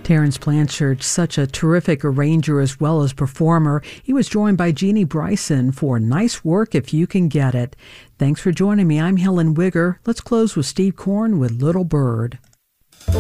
Terrence Blanchard, such a terrific arranger as well as performer. He was joined by Jeannie Bryson for Nice Work If You Can Get It. Thanks for joining me. I'm Helen Wigger. Let's close with Steve Korn with Little Bird.